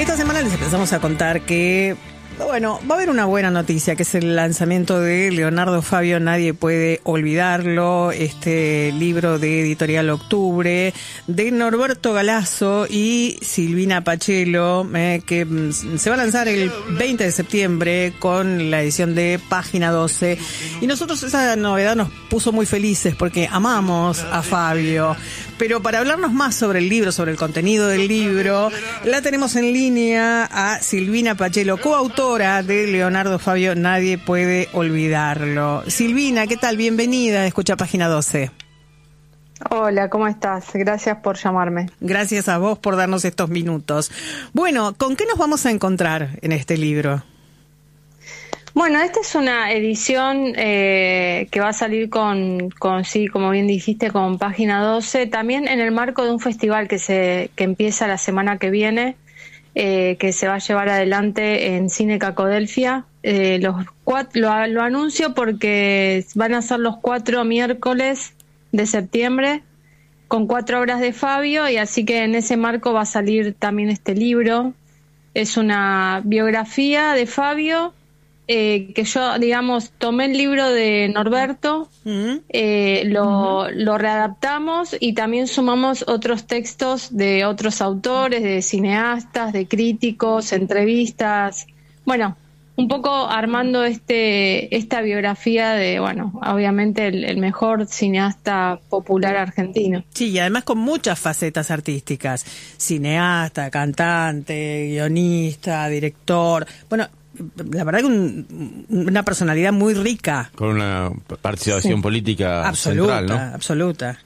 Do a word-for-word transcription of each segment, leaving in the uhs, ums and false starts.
Esta semana les empezamos a contar que, bueno, va a haber una buena noticia, que es el lanzamiento de Leonardo Fabio, Nadie Puede Olvidarlo, este libro de Editorial Octubre, de Norberto Galazo y Silvina Pachelo, eh, que se va a lanzar el veinte de septiembre con la edición de Página doce. Y nosotros esa novedad nos puso muy felices porque amamos a Fabio. Pero para hablarnos más sobre el libro, sobre el contenido del libro, la tenemos en línea a Silvina Pachelo, coautora de Leonardo Fabio, Nadie Puede Olvidarlo. Silvina, ¿qué tal? Bienvenida, escucha Página doce. Hola, ¿cómo estás? Gracias por llamarme. Gracias a vos por darnos estos minutos. Bueno, ¿con qué nos vamos a encontrar en este libro? Bueno, esta es una edición eh, que va a salir con, con, sí, como bien dijiste, con Página doce, también en el marco de un festival que se que empieza la semana que viene, eh, que se va a llevar adelante en Cine Cacodelfia. Eh, los cuatro, lo, lo anuncio porque van a ser los cuatro miércoles de septiembre, con cuatro obras de Fabio, y así que en ese marco va a salir también este libro. Es una biografía de Fabio, Eh, que yo, digamos, tomé el libro de Norberto, uh-huh. eh, lo, uh-huh. lo readaptamos y también sumamos otros textos de otros autores, de cineastas, de críticos, entrevistas, bueno, un poco armando este esta biografía de, bueno, obviamente el, el mejor cineasta popular argentino. Sí, y además con muchas facetas artísticas, cineasta, cantante, guionista, director, bueno, la verdad que un, una personalidad muy rica. Con una participación sí. política absoluta, central, ¿no? Absoluta.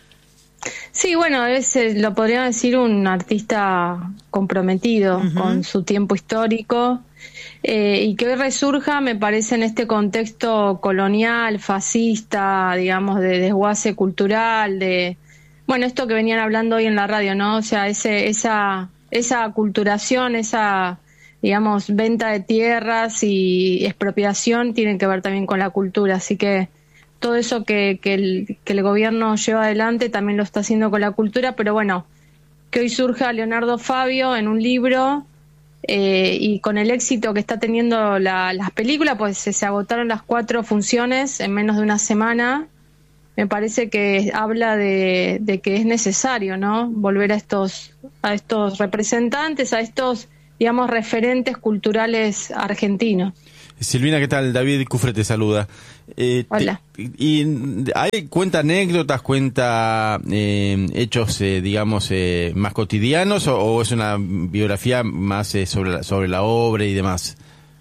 Sí, bueno, es, lo podría decir un artista comprometido uh-huh. con su tiempo histórico eh, y que hoy resurja, me parece, en este contexto colonial, fascista, digamos, de desguace cultural, de, bueno, esto que venían hablando hoy en la radio, ¿no? O sea, ese esa esa aculturación, esa digamos, venta de tierras y expropiación tienen que ver también con la cultura, así que todo eso que, que, el, que el gobierno lleva adelante también lo está haciendo con la cultura, pero bueno, que hoy surja Leonardo Fabio en un libro eh, y con el éxito que está teniendo la, las películas, pues se, se agotaron las cuatro funciones en menos de una semana, me parece que habla de, de que es necesario, ¿no? Volver a estos, a estos representantes, a estos digamos, referentes culturales argentinos. Silvina, ¿qué tal? David Cufre te saluda. Eh, Hola. Te, y hay, ¿Cuenta anécdotas, cuenta eh, hechos, eh, digamos, eh, más cotidianos o, o es una biografía más eh, sobre, la, sobre la obra y demás?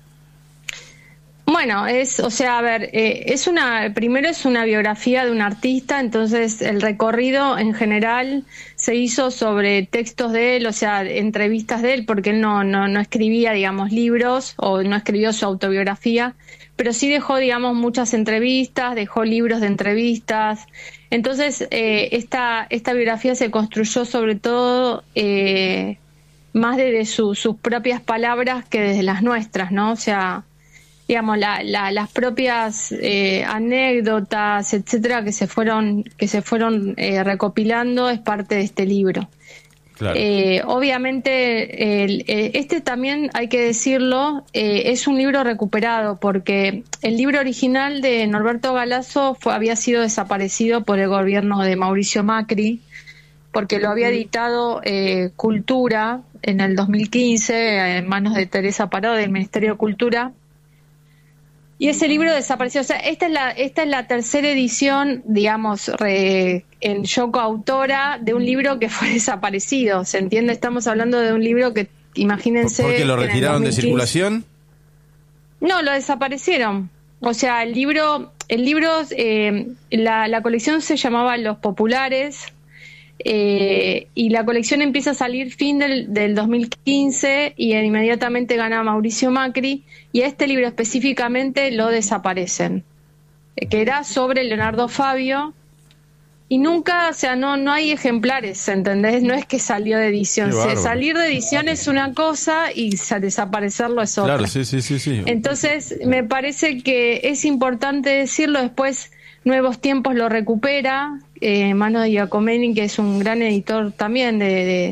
Bueno, es, o sea, a ver, eh, es una, primero es una biografía de un artista, entonces el recorrido en general se hizo sobre textos de él, o sea, entrevistas de él, porque él no, no, no escribía, digamos, libros o no escribió su autobiografía, pero sí dejó, digamos, muchas entrevistas, dejó libros de entrevistas. Entonces, eh, esta, esta biografía se construyó sobre todo eh, más desde su, sus propias palabras que desde las nuestras, ¿no? O sea, digamos, la, la, las propias eh, anécdotas, etcétera, que se fueron que se fueron eh, recopilando es parte de este libro. Claro. Eh, obviamente, el, eh, este también, hay que decirlo, eh, es un libro recuperado, porque el libro original de Norberto Galazo fue, había sido desaparecido por el gobierno de Mauricio Macri, porque lo había editado eh, Cultura en el dos mil quince, en manos de Teresa Parodi, del Ministerio de Cultura. Y ese libro desapareció. O sea, esta es la esta es la tercera edición, digamos, re, en yo coautora de un libro que fue desaparecido. ¿Se entiende? Estamos hablando de un libro que, imagínense... ¿Por qué lo retiraron de circulación? No, lo desaparecieron. O sea, el libro, el libro, eh, la, la colección se llamaba Los Populares, eh, y la colección empieza a salir fin del, del dos mil quince y inmediatamente gana Mauricio Macri, y a este libro específicamente lo desaparecen, que era sobre Leonardo Fabio, y nunca, o sea, no no hay ejemplares, ¿entendés? No es que salió de edición. Se, salir de edición es una cosa y desaparecerlo es otra. Claro, sí, sí, sí, sí. Entonces, me parece que es importante decirlo. Después, Nuevos Tiempos lo recupera, eh, mano de Giacometti, que es un gran editor también de, de,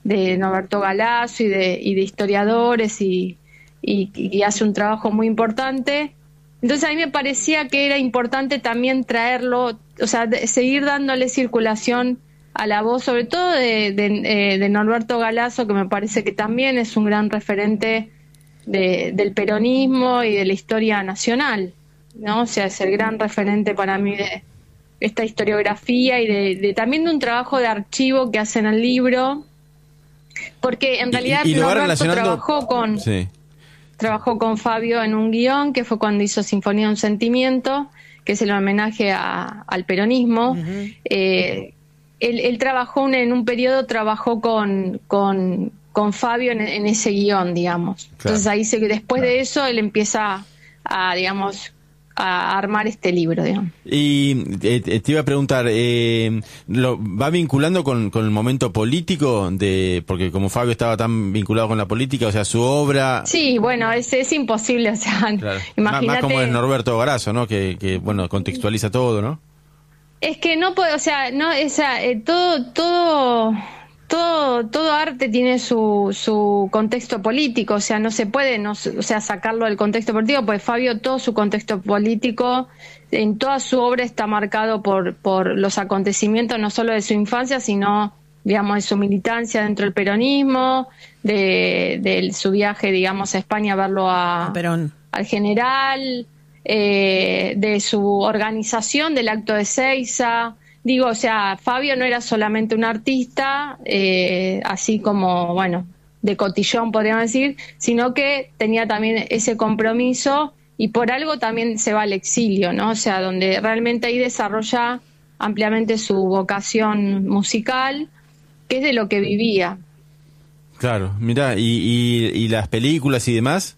de Norberto Galasso y de, y de historiadores y, y, y hace un trabajo muy importante. Entonces a mí me parecía que era importante también traerlo, o sea, de, seguir dándole circulación a la voz, sobre todo de, de, eh, de Norberto Galasso, que me parece que también es un gran referente de, del peronismo y de la historia nacional, ¿no? O sea, es el gran referente para mí de esta historiografía y de, de también de un trabajo de archivo que hacen el libro, porque en realidad y, y Norberto trabajó con... Sí. Trabajó con Fabio en un guión que fue cuando hizo Sinfonía de un Sentimiento, que es el homenaje a, al peronismo. Uh-huh. eh, él, él trabajó un, en un periodo, trabajó con, con, con Fabio en, en ese guión, digamos. Claro. Entonces ahí se, después claro. de eso él empieza a, digamos, a armar este libro, digamos. Y eh, te iba a preguntar, eh, ¿lo va vinculando con, con el momento político? de Porque como Fabio estaba tan vinculado con la política, o sea, su obra... Sí, bueno, es, es imposible, o sea, claro. imagínate... Más, más como es Norberto Galasso, ¿no? Que, que, bueno, contextualiza todo, ¿no? Es que no puede, o sea, no, esa, eh, todo, todo... Todo, todo arte tiene su, su contexto político, o sea, no se puede no, o sea, sacarlo del contexto político, pues Fabio, todo su contexto político, en toda su obra está marcado por, por los acontecimientos, no solo de su infancia, sino, digamos, de su militancia dentro del peronismo, de, de su viaje, digamos, a España a verlo a, Perón. al general, eh, de su organización del acto de Seiza. Digo, o sea, Fabio no era solamente un artista, eh, así como, bueno, de cotillón podríamos decir, sino que tenía también ese compromiso y por algo también se va al exilio, ¿no? O sea, donde realmente ahí desarrolla ampliamente su vocación musical, que es de lo que vivía. Claro, mirá, ¿y, y, y las películas y demás?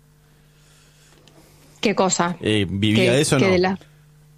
¿Qué cosa? Eh, ¿Vivía de eso o no? De la...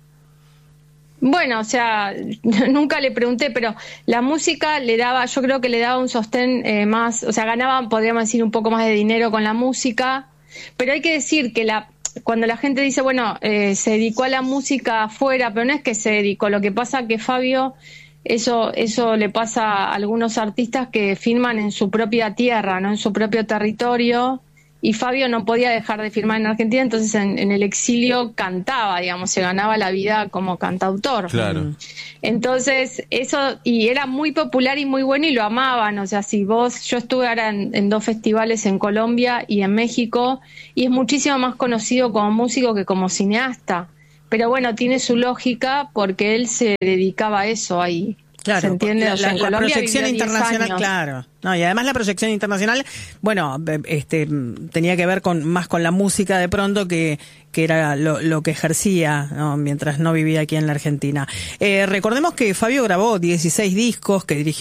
Bueno, o sea, nunca le pregunté, pero la música le daba, yo creo que le daba un sostén eh, más, o sea, ganaba, podríamos decir, un poco más de dinero con la música, pero hay que decir que la cuando la gente dice, bueno, eh, se dedicó a la música afuera, pero no es que se dedicó, lo que pasa que Fabio, eso, eso le pasa a algunos artistas que filman en su propia tierra, ¿no? En su propio territorio. Y Fabio no podía dejar de firmar en Argentina, entonces en, en el exilio cantaba, digamos, se ganaba la vida como cantautor. Claro. Entonces, eso, y era muy popular y muy bueno y lo amaban, o sea, si vos, yo estuve ahora en, en dos festivales en Colombia y en México, y es muchísimo más conocido como músico que como cineasta, pero bueno, tiene su lógica porque él se dedicaba a eso ahí. Claro, ¿se entiende? la, O sea, la, la proyección internacional, claro. No, y además la proyección internacional, bueno, este tenía que ver con más con la música de pronto que, que era lo, lo que ejercía, ¿no? Mientras no vivía aquí en la Argentina. Eh, recordemos que Fabio grabó dieciséis discos, que dirigió